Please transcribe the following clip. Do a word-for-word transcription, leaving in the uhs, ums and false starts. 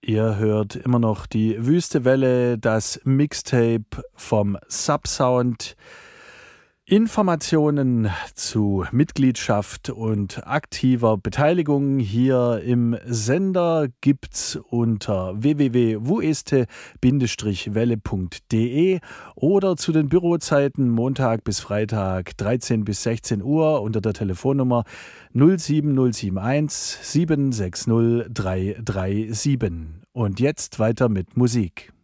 Ihr hört immer noch die Wüste Welle, das Mixtape vom Subsound. Informationen zu Mitgliedschaft und aktiver Beteiligung hier im Sender gibt's unter w w w punkt wueste Bindestrich welle punkt de oder zu den Bürozeiten Montag bis Freitag dreizehn bis sechzehn Uhr unter der Telefonnummer null sieben null sieben eins sieben sechs null drei drei sieben. Und jetzt weiter mit Musik.